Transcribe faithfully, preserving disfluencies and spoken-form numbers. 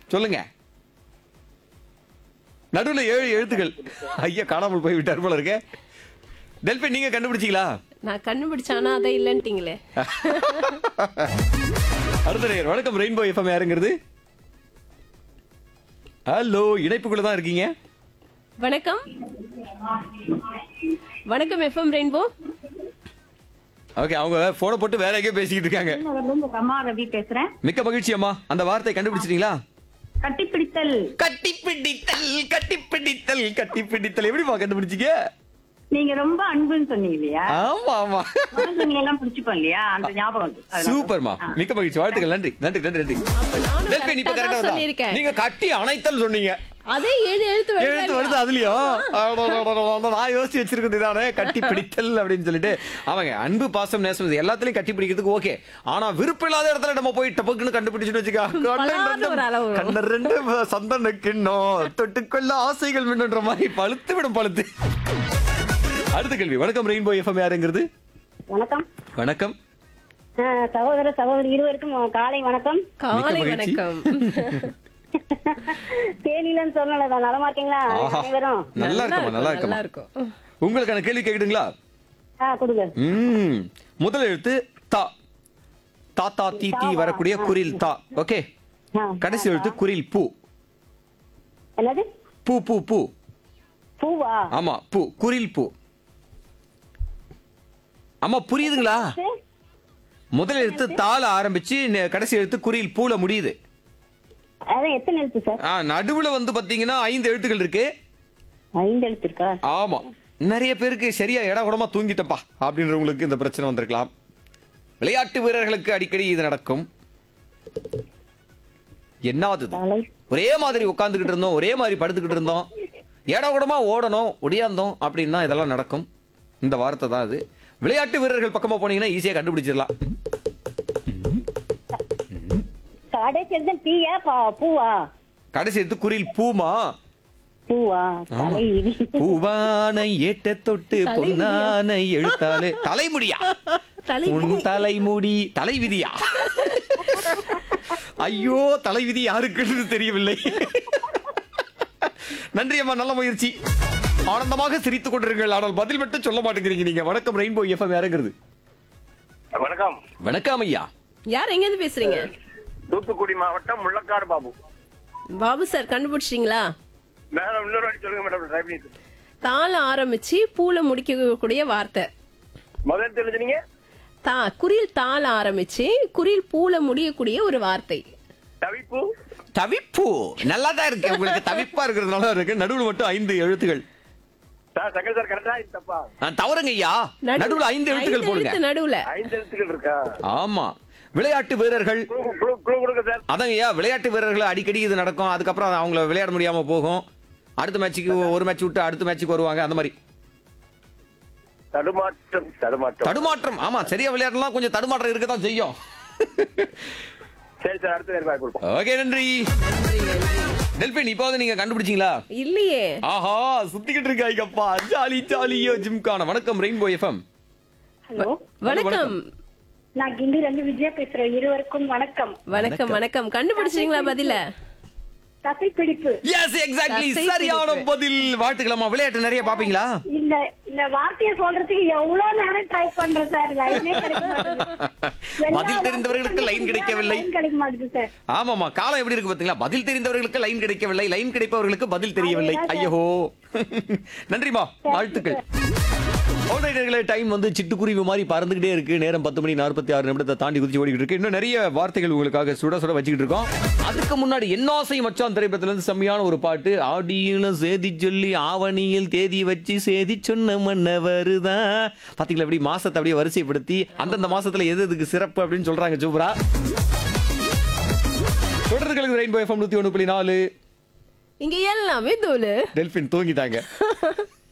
சொல்லுங்க. நடுவுல ஏழு எழுத்துக்கள். ஐயா காணாமல் போய் விட்டார் போல இருக்க. டெல்பின் நீங்க கண்டுபிடிச்சீங்களா? நான் கண்டுபிடிச்சானா அதை இல்லன்ட்டீங்களே. அடுத்த நேயர் வணக்கம் ரெயின்போ எஃப்எம் யாருங்கிறது? ஹலோ இணைப்புக்குள்ள தான் இருக்கீங்க. வணக்கம் வணக்கம் எஃப்எம் ரெயின்போ. ஓகே அவங்க போனை போட்டு வேற எங்கேயோ பேசிக்கிட்டு இருக்காங்க. அம்மா ரவி பேசுறேன். மிக்க மகிழ்ச்சி அம்மா. அந்த வார்த்தை கண்டுபிடிச்சிட்டீங்களா? கட்டிப்பிடித்தல். கட்டிப்பிடித்தல் கட்டிப்பிடித்தல் கட்டிப்பிடித்தல் எப்படிமா கண்டுபிடிச்சீங்க? நீங்க ரொம்ப அன்புன்னு சொன்னீங்க இல்லையா? ஆமா ஆமா குழந்தைங்க எல்லாம் பிடிச்சுப்போம் இல்லையா? அந்த ஞாபகம் வந்து. அதனால. சூப்பர்மா. மிக்க மகிழ்ச்சி. வாழ்த்துக்கள். நன்றி நன்றி நன்றி நன்றி. அப்ப நானும் டெல்பின் இப்ப correct ஆ கரெக்டா தான் வந்தா. சொல்லியிருக்கேன். நீங்க கட்டி அணைத்தல் சொன்னீங்க. அதே ஏழு எழுத்து வருதா எழுத்து இல்லையா? வருது அதுலயும். அடடடடட, நான் யோசிச்சு வச்சிருக்கிறது இதானே கட்டி பிடித்தல் அப்படின்னு சொல்லிட்டு. அவங்க அன்பு பாசம் நேசம் இது எல்லாத்துலயும் கட்டி பிடிக்கிறதுக்கு ஓகே. ஆனா விருப்பம் இல்லாத இடத்துல நம்ம போய் டபக்குன்னு கண்டுபிடிச்சுன்னு வச்சுக்கா. பலார்னு ஒரு அளவு வரும். கண்ண ரெண்டு சந்தன கிண்ணம் தொட்டுக்கொள்ள ஆசைகள் மின்னுன்ற மாதிரி பழுத்து விடும் பழுத்து. அடுத்த கேள்வி. வணக்கம் ரெயின்போ எஃப்எம் யாருங்கிறது? வணக்கம். வணக்கம் அஹ், சகோதர சகோதரி இருவருக்கும் காலை வணக்கம். காலை மிக்க மகிழ்ச்சி. வணக்கம். தேனிலன்னு சொல்லல நலமா இருக்கீங்களா ஆஹா. அனைவரும்? நல்லா இருக்குமா நல்லா நல்லா இருக்குமா. இருக்கும். உங்களுக்கான கேள்வி கேக்குதுங்களா? ஆ கொடுங்க. ம் முதல் எழுத்து தா. தாத்தா தீ தீ வரக்கூடிய குரில் தா. ஓகே. ஆ. கடைசி எழுத்து குரில் பூ. என்னது? பூ பூ பூ. பூவா? ஆமா பூ குரில் பூ. ஆமா புரியுதுங்களா? முதல் எழுத்து தால ஆரம்பிச்சு நெ- கடைசி எழுத்து குரில் பூல முடியுது. அதான் எத்தனை எழுத்து சார்? ஆ, நடுவுல வந்து பாத்தீங்கன்னா ஐந்து எழுத்துக்கள் இருக்கு. ஐந்து எழுத்து இருக்கா? ஆமா நிறைய பேருக்கு சரியா இட கூடமா தூங்கிட்டப்பா அப்படின்றவங்களுக்கு இந்த பிரச்சனை வந்திருக்கலாம். விளையாட்டு வீரர்களுக்கு அடிக்கடி இது நடக்கும். என்னது இது? காலை. ஒரே மாதிரி உட்கார்ந்துகிட்டு இருந்தோம், ஒரே மாதிரி படுத்துக்கிட்டு இருந்தோம், இட கூடமா ஓடணும் ஒடியாந்தோம் அப்படின்னா இதெல்லாம் நடக்கும். இந்த வார்த்தை தான் அது. விளையாட்டு வீரர்கள் பக்கமா போனீங்கன்னா ஈஸியா கண்டுபிடிச்சிடலாம். கடைசி எழுத்து டீயா பா- பூவா? கடைசி எடுத்து குரில் பூமா. பூவா? ஆமா. தலைவிதி. பூவானை ஏட்ட தொட்டு பொன்னானை எழுத்தாலே தலைமுடியா தலை உன் தலைமுடி தலைவிதியா. ஐயோ தலைவிதி யாருக்குன்னு தெரியவில்லை. நன்றி அம்மா நல்ல முயற்சி. ஆனந்தமாக சிரித்துக் கொண்டிருங்கள். ஆனால் பதில் மட்டும் சொல்ல மாட்டேங்கிறீங்க நீங்க. வணக்கம் ரெயின்போ எஃப்எம் யாருங்கிறது? வணக்கம். வணக்கம் ஐயா. யார் எங்க இருந்து பேசுறீங்க? தூத்துக்குடி மாவட்டம் முள்ளக்காடு பாபு. பாபு சார் கண்டுபிடிச்சிட்டீங்களா? மேடம் இன்னொரு வாட்டி சொல்லுங்க மேடம். ட்ரை பண்ணி தால ஆரம்பிச்சு பூல முடிக்கக்கூடிய வார்த்தை. முதல் தெரிஞ்சுனீங்க. தா குரில் தால ஆரம்பிச்சு குரில் பூல முடியக்கூடிய ஒரு வார்த்தை. தவிப்பு. தவிப்பு நல்லா தான் இருக்கு. உங்களுக்கு தவிப்பா இருக்கிறது நல்லா இருக்கு. நடுவுல மட்டும் ஐந்து எழுத்துகள். சார் சங்கர் சார் கரெக்டா இது தப்பா? நான் தவறுங்க ஐயா. நடு- நடுவுல ஐந்து எழுத்துக்கள் ஐந்து போடுங்க. எழுத்து நடுவுல. ஐந்து எழுத்துக்கள் இருக்கா? ஆமா விளையாட்டு வீரர்கள். குழு குழு- குழு கொடுங்க சார். அதாங்க ஐயா விளையாட்டு வீரர்கள் அடிக்கடி இது நடக்கும். அதுக்கப்புறம் அவங்கள விளையாட முடியாம போகும். அடுத்த மேட்சுக்கு ஒரு மேட்ச் விட்டு அடுத்த மேட்சுக்கு வருவாங்க. அந்த மாதிரி தடுமாற்றம். தடுமாற்றம். தடுமாற்றம். ஆமா சரியா விளையாடலாம் கொஞ்சம் தடுமாற்றம் இருக்கதான் செய்யும். சரி சார் அடுத்த நேரம் கொடுப்போம். ஓகே நன்றி. டெல்பின் இப்போ வந்து நீங்க கண்டுபிடிச்சீங்களா? இல்லையே. ஆஹா சுத்திக்கிட்டு இருக்காய்ங்கப்பா. Jolly ஜாலியோ gymkhana. வணக்கம் ரெயின்போ எஃப்எம். ஹலோ. வணக்கம் நான் கிண்டில இருந்து விஜயா பேசுறேன். இருவருக்கும் வணக்கம். வணக்கம் வணக்கம். கண்டுபிடிச்சிட்டீங்களா பதில? தசைப்பிடிப்பு. எஸ் எக்ஸாக்ட்லி தசை சரியான பிடிப்பு. பதில். வாழ்த்துக்கலாமா. விளையாட்டு நிறைய பாப்பீங்களா? இந்த இந்த வார்த்தையை சொல்றதுக்கு எவ்வளவு நேரம் ட்ரை பண்றேன் சார். லைனே கிடைக்க மாட்டேங்குது. பதில் தெரிந்தவர்களுக்கு லைன் கிடைக்கவில்லை. லைன் கிடைக்க மாட்டேங்குது சார். ஆமாமா காலம் எப்படி இருக்கு பாத்தீங்களா? பதில் தெரிந்தவர்களுக்கு லைன் கிடைக்கவில்லை, லைன் கிடைப்பவர்களுக்கு பதில் தெரியவில்லை. ஐயோ நன்றிமா வாழ்த்துக்கள். டைம் வந்து சிட்டுக்குருவி மாதிரி பறந்துகிட்டே இருக்கு. நேரம் பத்து மணி நாற்பத்தி ஆறு நிமிடத்தை தாண்டி குதிச்சு ஓடிக்கிட்டு இருக்கு. இன்னும் நிறைய வார்த்தைகள் உங்களுக்காக சுட சுட வச்சுக்கிட்டு இருக்கோம். அதுக்கு முன்னாடி என்னாசை மச்சான் திரைப்படத்துல இருந்து செம்மையான ஒரு பாட்டு. ஆடியில சேதி சொல்லி ஆவணியில் தேதி வச்சு சேதி சொன்ன மன்ன வருதா. பாத்தீங்களா எப்படி மாசத்தை அப்படியே வரிசைப்படுத்தி அந்தந்த மாசத்துல எது எதுக்கு சிறப்பு அப்படின்னு சொல்றாங்க. சூப்பரா தொடர்களுக்கு ரெயின்போ எஃப்எம் நூத்தி ஒண்ணு புள்ளி நாலு. இங்க எல்லாமே தோலு. டெல்பின் தூங்கிட்டாங்க.